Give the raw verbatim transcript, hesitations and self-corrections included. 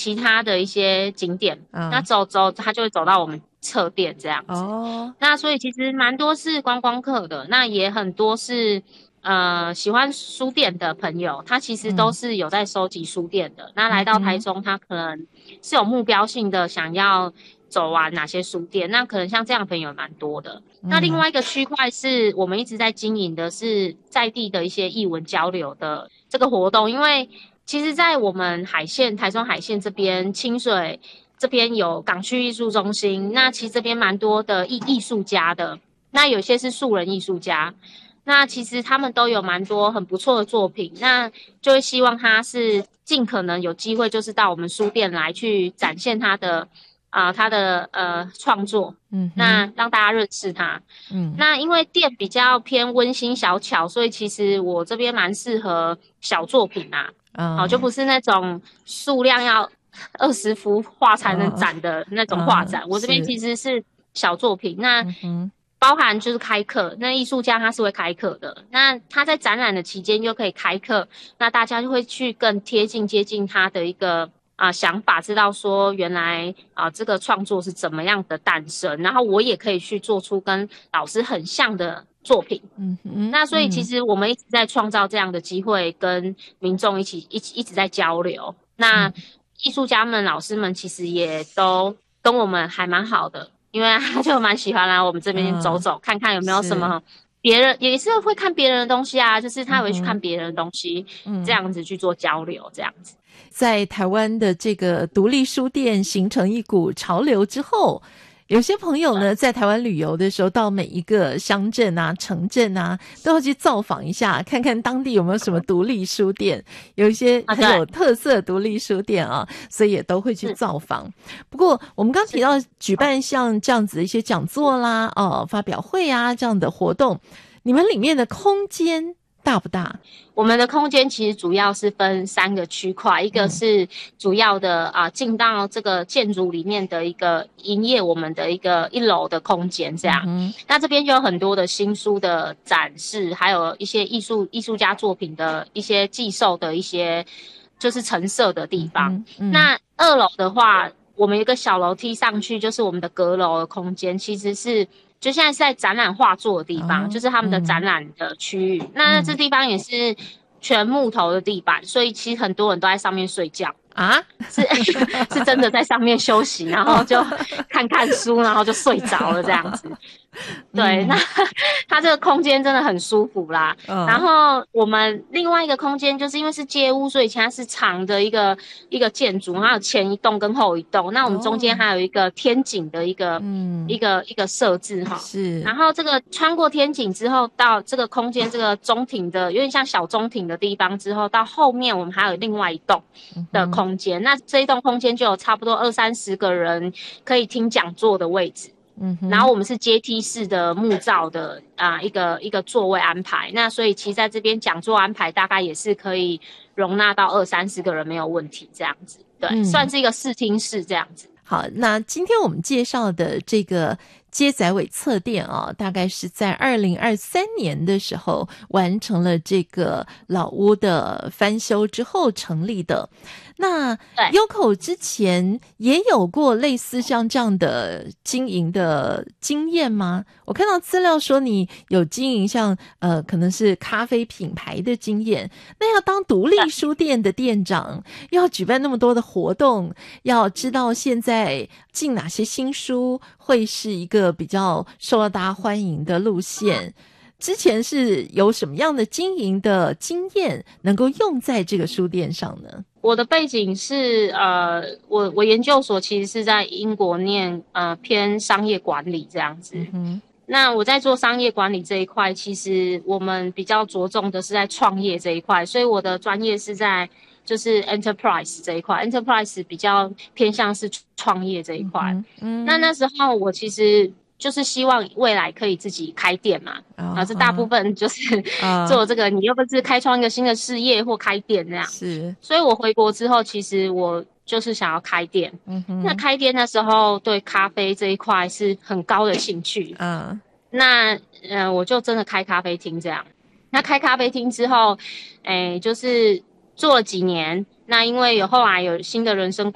其他的一些景点， 嗯， 那走走他就会走到我们侧店这样子。 哦， 那所以其实蛮多是观光客的，那也很多是呃喜欢书店的朋友，他其实都嗯是有在收集书店的。那来到台嗯哼， 中，他可能是有目标性的想要走完哪些书店，那可能像这样的朋友蛮多的。那另嗯外一个区块是我们一直在经营的是在地的一些艺文交流的这个活动，因为其实在我们海线台中海线这边清水这边有港区艺术中心，那其实这边蛮多的艺艺术家的，那有些是素人艺术家，那其实他们都有蛮多很不错的作品，那就会希望他是尽可能有机会就是到我们书店来去展现他的啊、呃、他的呃创作， 嗯哼， 那让大家认识他。 嗯那因为店比较偏温馨小巧，所以其实我这边蛮适合小作品啊，好、就嗯不是那种数量要二十幅画才能嗯展的那种画嗯， 展。我这边是， 其实是小作品，那嗯哼， 包含就是开课，那艺术家他是会开课的，那他在展览的期间又可以开课，那大家就会去更贴近接近他的一个啊、呃想法，知道说原来啊、呃这个创作是怎么样的诞生，然后我也可以去做出跟老师很像的作品。 嗯哼， 那所以其嗯实我们一直在创造这样的机会，跟民众一起一起一直在交流。那嗯艺术家们、老师们其实也都跟我们还蛮好的，因为他就蛮喜欢来我们这边走嗯， 走，看看有没有什是， 么别人也是会看别人的东西啊，就是他也会去看嗯哼， 别人的东西，这嗯。 样子去做交流，这样子。 在台湾的这个独立书店形成一股潮流之后，有些朋友呢，在台湾旅游的时候，到每一个乡镇啊、城镇啊，都要去造访一下，看看当地有没有什么独立书店，有一些啊， 很对， 有特色的独立书店啊，所以也都会去是造访。不过，我们刚提到举办像这样子的一些讲座啦、哦、发表会啊这样的活动，你们里面的空间大不大？ 我们的空间其实主要是分三个区块，一个嗯是主要的啊，进到这个建筑里面的一个营业我们的一个一楼的空间，这样。 嗯哼， 那这边就有很多的新书的展示，还有一些艺术艺术家作品的一些寄售的一些就是陈设的地方。 嗯嗯那二楼的话，我们有一个小楼梯上去，就是我们的阁楼的空间，其实是就现在是在展览画作的地方， 哦就是他们的展嗯览的区域。那这嗯地方也是全木头的地板，所以其实很多人都在上面睡觉。 啊， 是是真的在上面休息，然后就看看书，然后就睡着了这样子。对， 嗯那它这个空间真的很舒服啦。 嗯然后我们另外一个空间，就是因为是街屋，所以它是长的一个一个建筑，它有前一栋跟后一栋。那我们中间哦还有一个天井的一个、 嗯一个一个设置哈。 是然后这个穿过天井之后，到这个空间这个中庭的有点像小中庭的地方之后，到后面我们还有另外一栋的空间。那这一栋空间就有差不多二三十个人可以听讲座的位置。 嗯哼， 然后我们是阶梯式的木造的啊、呃、一个一个座位安排，那所以其实在这边讲座安排大概也是可以容纳到二三十个人没有问题这样子，对， 嗯算是一个视听室这样子。 好，那今天我们介绍的这个街仔尾侧店啊，大概是在二零二三年的时候完成了这个老屋的翻修之后成立的。那对优口之前也有过类似像这样的经营的经验吗？我看到资料说你有经营像呃可能是咖啡品牌的经验，那要当独立书店的店长，要举办那么多的活动，要知道现在进哪些新书会是一个比较受到大家欢迎的路线。之前是有什么样的经营的经验能够用在这个书店上呢？ 我的背景是呃，我我研究所其实是在英国念呃偏商业管理这样子。 嗯那我在做商业管理这一块，其实我们比较着重的是在创业这一块，所以我的专业是在就是 enterprise 这一块 ，enterprise 比较偏向是创业这一块。 嗯嗯那那时候我其实就是希望未来可以自己开店嘛， 啊啊，这大部分就是啊做这个，你又不是开创一个新的事业或开店那样。 是所以我回国之后，其实我就是想要开店。 嗯哼那开店那时候对咖啡这一块是很高的兴趣。 啊那呃，我就真的开咖啡厅这样。那开咖啡厅之后，诶，就是做了几年。那因为有后来有新的人生